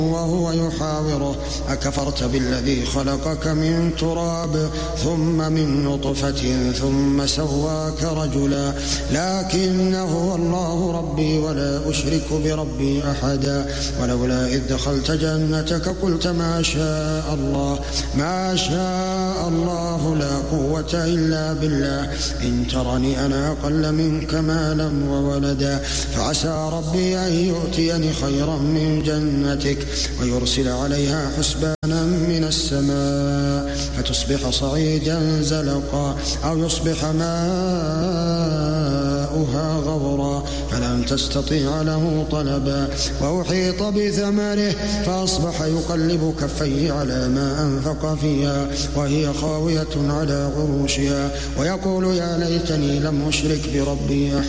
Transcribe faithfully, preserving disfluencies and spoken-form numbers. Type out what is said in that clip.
وهو يحاوره أكفرت بالذي خلقك من تراب ثم من نطفة ثم سواك رجلا لكن هو الله ربي ولا أشرك بربي أحدا ولولا إذ دخلت جنتك قلت ما شاء الله ما شاء الله لا قوة إلا بالله إن ترني أنا أقل منك مالا وولدا فعسى ربي أن يؤتيني خيرا من جنتك ويرسل عليها حسبانا من السماء فتصبح صعيدا زلقا أو يصبح ماؤها غورا فلن تستطيع له طلبا وأحيط بثمره فأصبح يقلب كفيه على ما أنفق فيها وهي خاوية على عروشها ويقول يا ليتني لم أشرك بربي أحدا